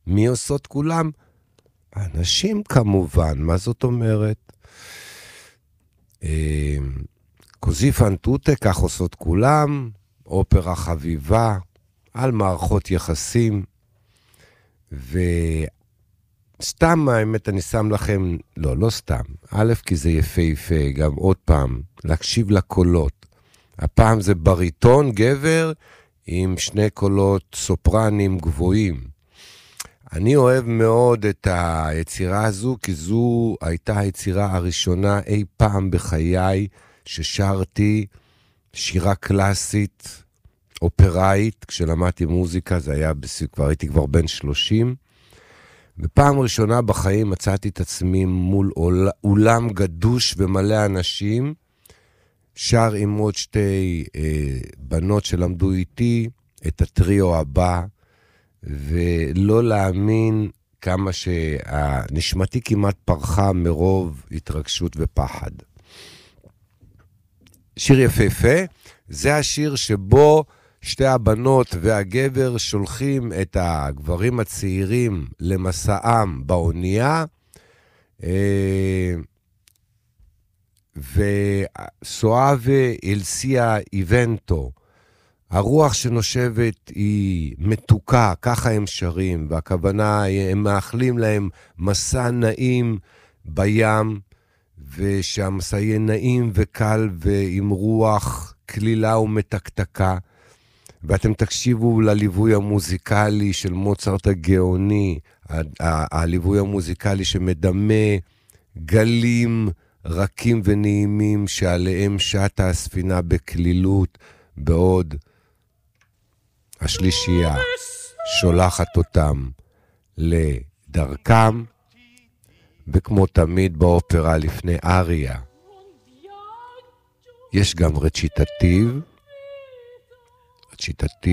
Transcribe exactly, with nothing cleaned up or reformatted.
מי עושות כולם? אנשים כמובן, מה זאת אומרת? קוזי פנטוטה, כך עושות כולם, אופרה חביבה, על מערכות יחסים, וסתם האמת אני שם לכם, לא, לא סתם, א', כי זה יפה יפה, גם עוד פעם, להקשיב לקולות. הפעם זה בריטון גבר עם שני קולות סופרנים גבוהים. אני אוהב מאוד את היצירה הזו, כי זו הייתה היצירה הראשונה אי פעם בחיי ששרתי שירה קלאסית, אופראית, כשלמדתי מוזיקה, זה היה, כבר הייתי כבר בן שלושים, בפעם ראשונה בחיים מצאתי את עצמי מול אולם גדוש ומלא אנשים, שר עם עוד שתי אה, בנות שלמדו איתי את הטריו הבא, ולא להאמין כמה שנשמתי כמעט פרחה מרוב התרגשות ופחד. שיר יפהפה, זה השיר שבו שתי הבנות והגבר שולחים את הגברים הצעירים למסעם באונייה, וסואבה אלסיה איבנטו, הרוח שנושבת היא מתוקה, ככה הם שרים, והכוונה הם מאחלים להם מסע נעים בים, ושהמסע יהיה נעים וקל ועם רוח כלילה ומתקתקה, ואתם תקשיבו לליווי המוזיקלי של מוצרט הגאוני, הליווי המוזיקלי שמדמה גלים רכים ונעימים שעליהם שטה הספינה בכלילות, בעוד השלישייה שולחת אותם לדרכם, וכמו תמיד באופרה לפני אריה יש גם רציטטיב, רציטטיב